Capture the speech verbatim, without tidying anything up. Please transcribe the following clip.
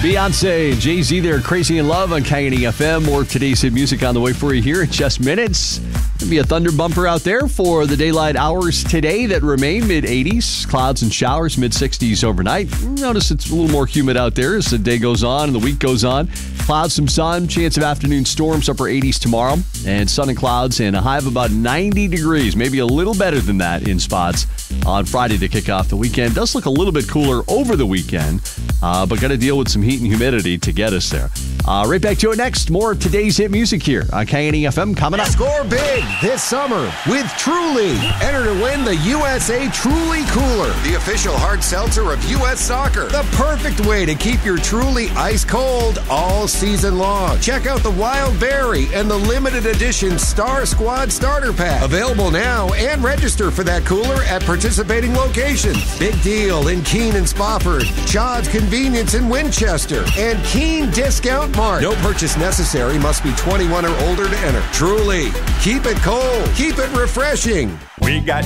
Beyonce and Jay-Z there, Crazy in Love on K N E F M. More of today's hit music on the way for you here in just minutes. There'll be a thunder bumper out there for the daylight hours today that remain mid eighties. Clouds and showers, mid sixties overnight. Notice it's a little more humid out there as the day goes on and the week goes on. Clouds, some sun, chance of afternoon storms, upper eighties tomorrow. And sun and clouds and a high of about ninety degrees, maybe a little better than that in spots on Friday to kick off the weekend. Does look a little bit cooler over the weekend, uh, but got to deal with some heat and humidity to get us there. Uh, right back to it next. More of today's hit music here on K N E F M coming up. Score big this summer with Truly. Enter to win the U S A Truly Cooler, the official hard seltzer of U S Soccer. The perfect way to keep your Truly ice cold all season long. Check out the Wild Berry and the limited edition Star Squad Starter Pack. Available now and register for that cooler at participating locations. Big Deal in Keene and Spofford, Chad's Convenience in Winchester, and Keene Discount Mart. No purchase necessary. Must be twenty-one or older to enter. Truly, keep it cold. Keep it refreshing. We got